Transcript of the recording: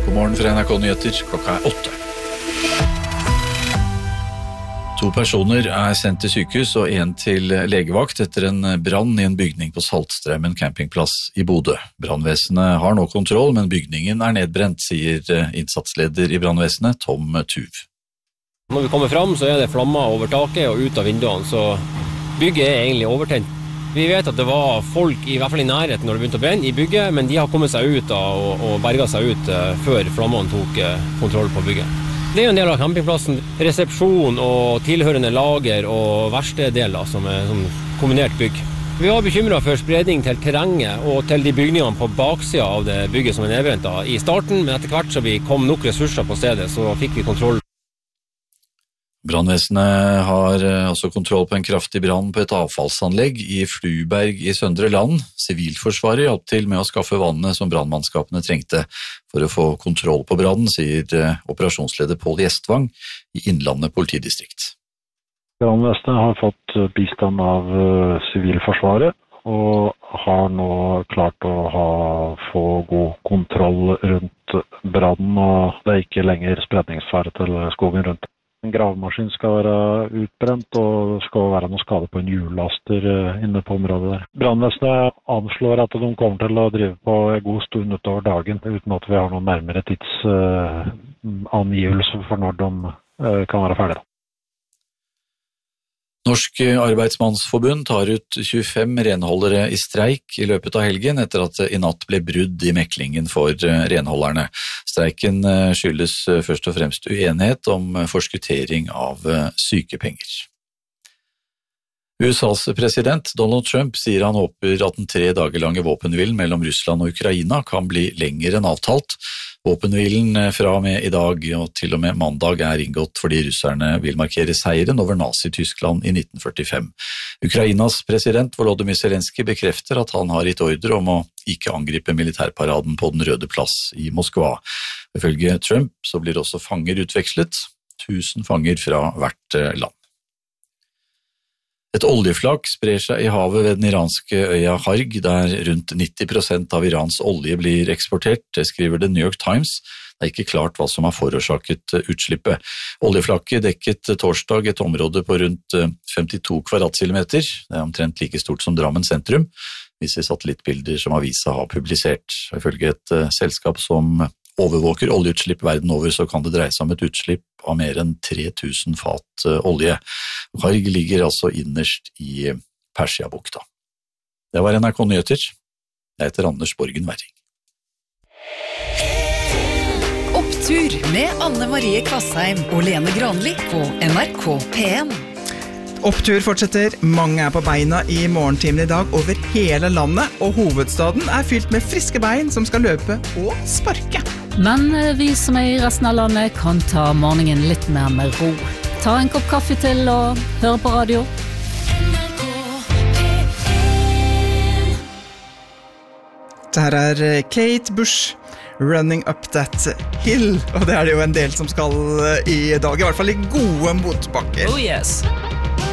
God morgen fra NRK Nyheter, klokka 8. 2 personer sendt til sykehus og 1 til legevakt etter en brann i en bygning på Saltstraumen campingplass i Bodø. Brannvesenet har nå kontroll, men bygningen nedbrent, sier innsatsleder i brannvesenet Tom Tuv. Når vi kommer fram, så det flammer over taket og ut av vinduene, så bygget egentlig overtent. Vi vet at det var folk i hvert fall i nærheten når det begynte å brenne i bygget, men de har kommet seg ut og berget seg ut før flammene tok kontroll på bygget. Det en del av campingplassen, resepsjon og tilhørende lager og verksteddeler som sånn kombinert bygg. Vi var bekymret for spredning til terrenget og til de bygningene på baksiden av det bygget som nedbrent i starten, men etter hvert så vi kom nok ressurser på stedet, så fikk vi kontroll. Brannvesenet har også kontroll på en kraftig brann på et avfallsanlegg i Fluberg i Søndre Land. Sivilforsvaret hjalp til med å skaffe vannet som brannmannskapene trengte for å få kontroll på brannen, sier operasjonsleder Pål Gjestvang i Innlandet politidistrikt. Brannvesenet har fått bistand av Sivilforsvaret og har nå klart å få god kontroll rundt brannen, og det ikke lenger spredningsfare til skogen rundt. En gravemaskin skal være utbrent, og det skal være noe skade på en hjullaster inne på området der. Brannvesenet anslår at de kommer til å drive på en god stund utover dagen, uten at vi har noen nærmere tidsangivelse for når de kan være ferdige. Norsk Arbeidsmannsforbund tar ut 25 renholdere i streik i løpet av helgen etter at det i natt ble brudd i meklingen for renholderne. Streiken skyldes først og fremst uenighet om forskuttering av sykepenger. USAs president Donald Trump sier han håper at den 3 dager lange våpenhvilen mellom Russland og Ukraina kan bli lenger enn avtalt. Våpenhvilen fra og med i dag og til og med mandag inngått fordi russerne vil markere seieren over Nazi-Tyskland i 1945. Ukrainas president Volodymyr Zelenskyj bekrefter at han har gitt ordre om å ikke angripe militærparaden på Den røde plass i Moskva. Ifølge Trump så blir også fanger utvekslet, 1000 fanger fra hvert land. Et oljeflak sprer seg i havet ved den iranske øya Harg, der rundt 90% av Irans olje blir eksportert, det skriver The New York Times. Det ikke klart hva som har forårsaket utslippet. Oljeflaket dekket torsdag et område på rundt 52 kvadratkilometer, det omtrent like stort som Drammen sentrum, viser satellittbilder som avisa har publisert. Ifølge et selskap som overvåker oljeutslipp verden over, så kan det dreie seg om et utslipp av mer enn 3000 fat olje. Harg ligger altså innerst i Persiabukta. Det var NRK Nyheter. Jeg heter Anders Borgen Werring. Opptur med Anne Marie Kvassheim og Lene Granli på NRK P1. Opptur fortsetter. Mange på beina i morgentimen i dag over hele landet, og hovedstaden fylt med friske bein som skal løpe og sparke. Men vi som i resten av landet kan ta morgenen litt mer med ro. Ta en kopp kaffe til og høre på radio. Dette Kate Bush, Running Up That Hill, og det det jo en del som skal i dag, i hvert fall i gode motbakker. Oh yes.